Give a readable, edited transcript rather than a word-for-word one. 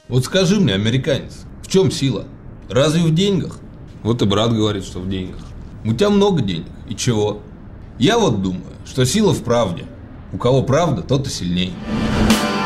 Вот скажи мне, американец, в чем сила? Разве в деньгах? Вот и брат говорит, что в деньгах. У тебя много денег, и чего? Я вот думаю, что сила в правде. У кого правда, тот и сильней.